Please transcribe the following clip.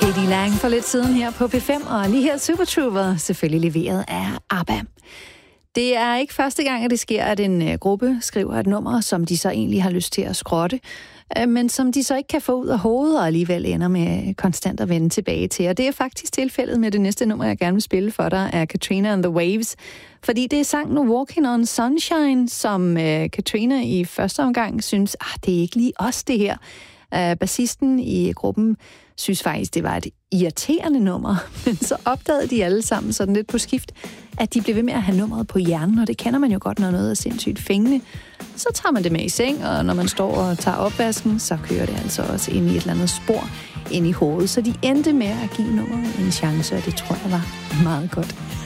Lady Lang for lidt siden her på P5, og lige her Super Trooper, selvfølgelig leveret af ABBA. Det er ikke første gang, at det sker, at en gruppe skriver et nummer, som de så egentlig har lyst til at skrotte, men som de så ikke kan få ud af hovedet, og alligevel ender med konstant at vende tilbage til. Og det er faktisk tilfældet med det næste nummer, jeg gerne vil spille for dig, er Katrina and the Waves. Fordi det er sangen Walking on Sunshine, som Katrina i første omgang synes, det er ikke lige os det her. Bassisten i gruppen synes faktisk, det var et irriterende nummer, men så opdagede de alle sammen sådan lidt på skift, at de blev ved med at have nummeret på hjernen, og det kender man jo godt, når noget er sindssygt fængende. Så tager man det med i seng, og når man står og tager opvasken, så kører det altså også ind i et eller andet spor ind i hovedet. Så de endte med at give nummeret en chance, og det tror jeg var meget godt.